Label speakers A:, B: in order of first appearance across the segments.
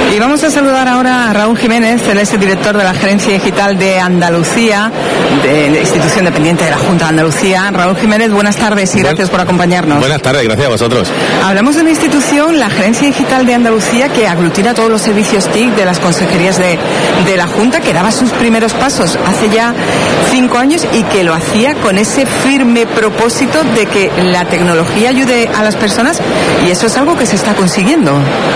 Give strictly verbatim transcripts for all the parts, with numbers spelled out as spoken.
A: Y vamos a saludar ahora a Raúl Jiménez, él es el director de la Gerencia Digital de Andalucía, de la institución dependiente de la Junta de Andalucía. Raúl Jiménez, buenas tardes y gracias por acompañarnos.
B: Buenas tardes, gracias a vosotros.
A: Hablamos de una institución, la Gerencia Digital de Andalucía, que aglutina todos los servicios T I C de las consejerías de, de la Junta, que daba sus primeros pasos hace ya cinco años y que lo hacía con ese firme propósito de que la tecnología ayude a las personas, y eso es algo que se está consiguiendo.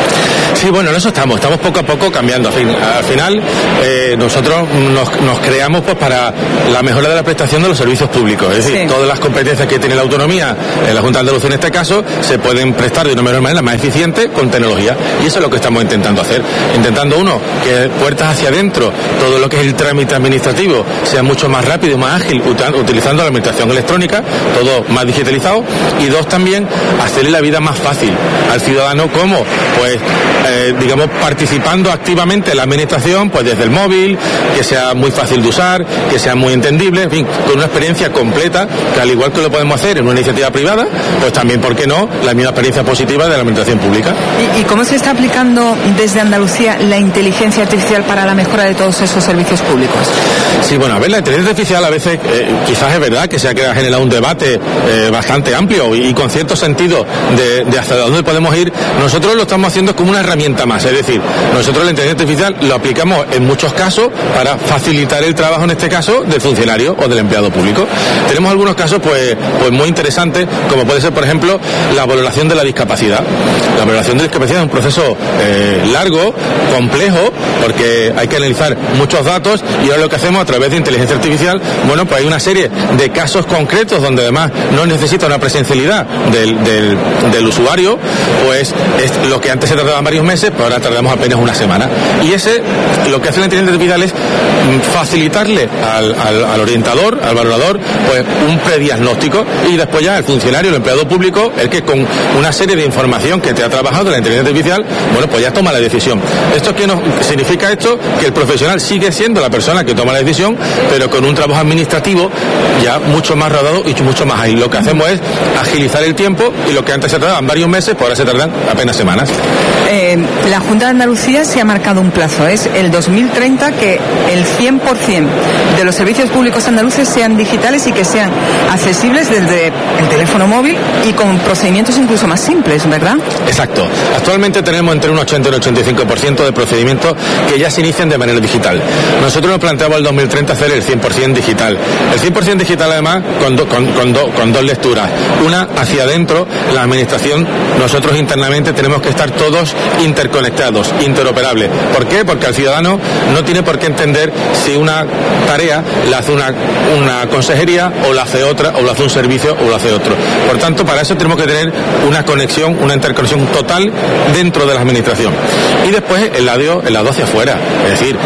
B: Sí, bueno, en eso estamos, estamos poco a poco cambiando. Al, fin, al final, eh, nosotros nos, nos creamos pues para la mejora de la prestación de los servicios públicos. Es decir, sí. Todas las competencias que tiene la autonomía, en la Junta de Andalucía en este caso, se pueden prestar de una mejor manera, más eficiente, con tecnología. Y eso es lo que estamos intentando hacer. Intentando, uno, que puertas hacia adentro, todo lo que es el trámite administrativo, sea mucho más rápido y más ágil, utilizando la administración electrónica, todo más digitalizado. Y dos, también, hacerle la vida más fácil al ciudadano, como, pues, Eh, digamos, participando activamente en la administración, pues desde el móvil, que sea muy fácil de usar, que sea muy entendible, en fin, con una experiencia completa, que al igual que lo podemos hacer en una iniciativa privada, pues también, ¿por qué no?, la misma experiencia positiva de la administración pública.
A: ¿Y, y cómo se está aplicando desde Andalucía la inteligencia artificial para la mejora de todos esos servicios públicos?
B: Sí, bueno, a ver, la inteligencia artificial a veces, eh, quizás es verdad que se ha generado un debate eh, bastante amplio y, y con cierto sentido de, de hasta dónde podemos ir. Nosotros lo estamos haciendo como una herramienta más, es decir, nosotros la inteligencia artificial lo aplicamos en muchos casos para facilitar el trabajo, en este caso, del funcionario o del empleado público. Tenemos algunos casos pues, pues muy interesantes, como puede ser, por ejemplo, la valoración de la discapacidad. La valoración de la discapacidad es un proceso eh, largo, complejo, porque hay que analizar muchos datos, y ahora lo que hacemos a través de inteligencia artificial, bueno, pues hay una serie de casos concretos donde además no necesita una presencialidad del, del, del usuario, pues es lo que antes se tardaba varios meses, pero ahora tardamos apenas una semana. Y ese, lo que hace la inteligencia artificial es facilitarle al, al, al orientador, al valorador, pues un prediagnóstico, y después ya el funcionario, el empleado público, el que con una serie de información que te ha trabajado la inteligencia artificial, bueno, pues ya toma la decisión. ¿Esto qué nos significa esto? Que el profesional sigue siendo la persona que toma la decisión, pero con un trabajo administrativo ya mucho más rodado y mucho más ágil. Lo que hacemos es agilizar el tiempo, y lo que antes se tardaban varios meses, pues ahora se tardan apenas semanas.
A: Eh, la Junta de Andalucía se ha marcado un plazo, es el dos mil treinta, que el cien por ciento de los servicios públicos andaluces sean digitales y que sean accesibles desde el teléfono móvil y con procedimientos incluso más simples, ¿verdad?
B: Exacto. Actualmente tenemos entre un ochenta y un ochenta y cinco por ciento de procedimientos que ya se inician de manera digital. Nosotros nos planteamos el dos mil treinta hacer el cien por ciento digital. El cien por ciento digital, además, con, do, con, con, do, con dos lecturas. Una, hacia adentro, la administración, nosotros internamente tenemos que estar todos interconectados, interoperables. ¿Por qué? Porque al ciudadano no tiene por qué entender si una tarea la hace una, una consejería, o la hace otra, o la hace un servicio, o la hace otro. Por tanto, para eso tenemos que tener una conexión, una interconexión total dentro de la administración. Y después el lado, el lado hacia afuera. Es decir,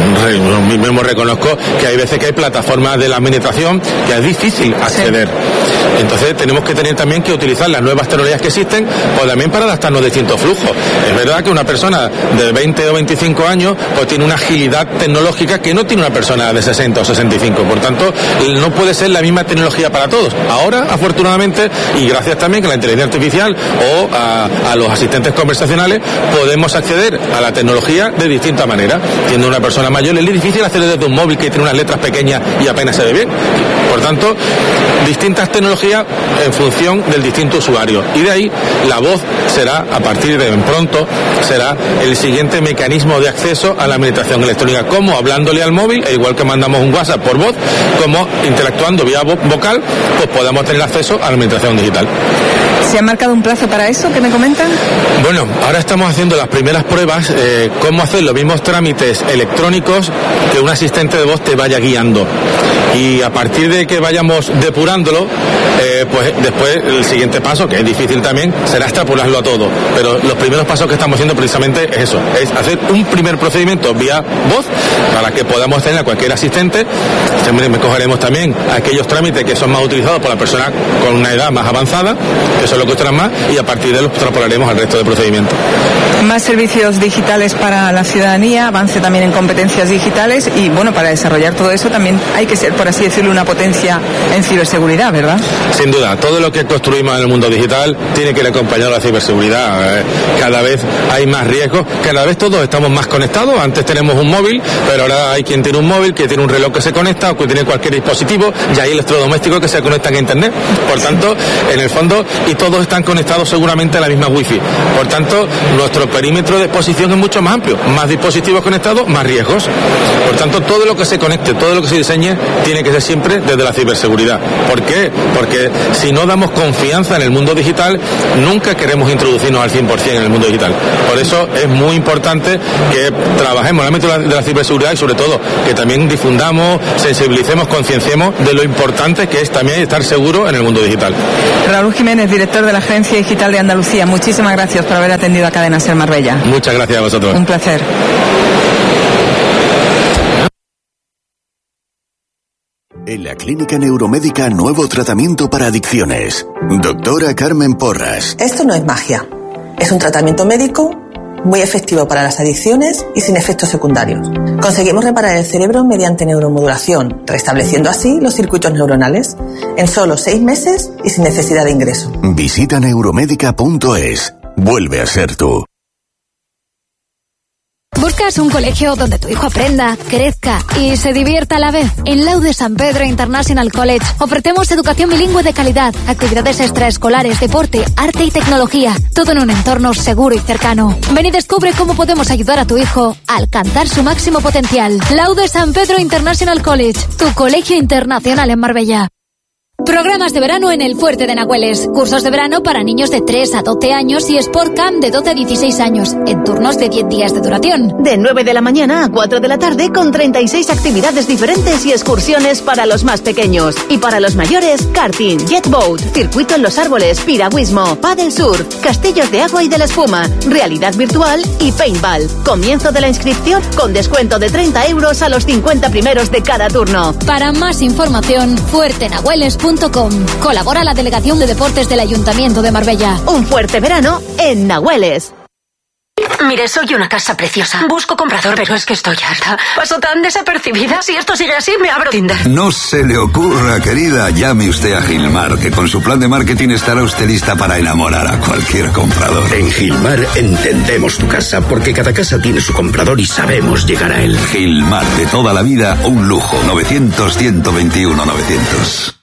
B: yo mismo reconozco que hay veces que hay plataformas de la administración que es difícil acceder. Sí. Entonces tenemos que tener también que utilizar las nuevas tecnologías que existen, pues también para adaptarnos a distintos flujos. Es verdad que una persona de veinte o veinticinco años pues tiene una agilidad tecnológica que no tiene una persona de sesenta o sesenta y cinco. Por tanto, no puede ser la misma tecnología para todos. Ahora, afortunadamente, y gracias también a la inteligencia artificial o a, a los asistentes conversacionales, podemos acceder a la tecnología de distinta manera. Siendo una persona mayor, es difícil hacerlo desde un móvil que tiene unas letras pequeñas y apenas se ve bien. Por tanto, distintas tecnologías en función del distinto usuario. Y de ahí, la voz será, a partir de pronto, será el siguiente mecanismo de acceso a la administración electrónica, como hablándole al móvil, e igual que mandamos un WhatsApp por voz, como interactuando vía vo- vocal, pues podemos tener acceso a la administración digital.
A: ¿Se ha marcado un plazo para eso? ¿Qué me comentan?
B: Bueno, ahora estamos haciendo las primeras pruebas, eh, cómo hacer los mismos trámites electrónicos, que un asistente de voz te vaya guiando. Y a partir de que vayamos depurándolo, eh, pues después el siguiente paso, que es difícil también, será extrapolarlo a todo. Pero los primeros pasos que estamos haciendo precisamente es eso, es hacer un primer procedimiento vía voz, para que podamos tener a cualquier asistente. Siempre cogeremos también aquellos trámites que son más utilizados por la persona con una edad más avanzada, que son solo costarán más y a partir de ahí los extrapolaremos al resto de procedimientos.
A: Más servicios digitales para la ciudadanía, avance también en competencias digitales y bueno, para desarrollar todo eso también hay que ser, por así decirlo, una potencia en ciberseguridad, ¿verdad?
B: Sin duda, todo lo que construimos en el mundo digital tiene que ir acompañado de la ciberseguridad. Cada vez hay más riesgos, cada vez todos estamos más conectados. Antes tenemos un móvil, pero ahora hay quien tiene un móvil, que tiene un reloj que se conecta o que tiene cualquier dispositivo, y hay electrodomésticos que se conectan a internet. Por tanto, en el fondo, y todos están conectados seguramente a la misma wifi. Por tanto, nuestro perímetro de exposición es mucho más amplio. Más dispositivos conectados, más riesgos. Por tanto, todo lo que se conecte, todo lo que se diseñe, tiene que ser siempre desde la ciberseguridad. ¿Por qué? Porque si no damos confianza en el mundo digital, nunca queremos introducirnos al cien por ciento en el mundo digital. Por eso es muy importante que trabajemos en el ámbito de la, de la ciberseguridad y sobre todo que también difundamos, sensibilicemos, concienciemos de lo importante que es también estar seguro en el mundo digital.
A: Raúl Jiménez, director de la Agencia Digital de Andalucía, muchísimas gracias por haber atendido a Cadena Ser Marbella.
B: Muchas gracias a vosotros.
A: Un placer.
C: En la Clínica Neuromédica, nuevo tratamiento para adicciones. Doctora Carmen Porras.
D: Esto no es magia. Es un tratamiento médico muy efectivo para las adicciones y sin efectos secundarios. Conseguimos reparar el cerebro mediante neuromodulación, restableciendo así los circuitos neuronales en solo seis meses y sin necesidad de ingreso.
C: Visita neuromédica punto es. Vuelve a ser tú.
E: ¿Buscas un colegio donde tu hijo aprenda, crezca y se divierta a la vez? En Laude San Pedro International College ofrecemos educación bilingüe de calidad, actividades extraescolares, deporte, arte y tecnología, todo en un entorno seguro y cercano. Ven y descubre cómo podemos ayudar a tu hijo a alcanzar su máximo potencial. Laude San Pedro International College, tu colegio internacional en Marbella. Programas de verano en el Fuerte de Nahueles. Cursos de verano para niños de tres a doce años y Sport Camp de doce a dieciséis años, en turnos de diez días de duración.
F: De nueve de la mañana a cuatro de la tarde con treinta y seis actividades diferentes y excursiones para los más pequeños. Y para los mayores, karting, jetboat, circuito en los árboles, piragüismo, paddle surf, castillos de agua y de la espuma, realidad virtual y paintball. Comienzo de la inscripción con descuento de treinta euros a los cincuenta primeros de cada turno.
E: Para más información, fuerte nahueles punto com. Colabora la Delegación de Deportes del Ayuntamiento de Marbella.
F: Un fuerte verano en Nahueles.
G: Mire, soy una casa preciosa. Busco comprador, pero es que estoy harta. Paso tan desapercibida. Si esto sigue así, me abro Tinder.
H: No se le ocurra, querida. Llame usted a Gilmar, que con su plan de marketing estará usted lista para enamorar a cualquier comprador.
I: En Gilmar entendemos tu casa, porque cada casa tiene su comprador y sabemos llegar a él.
H: Gilmar, de toda la vida, un lujo. novecientos, ciento veintiuno, novecientos.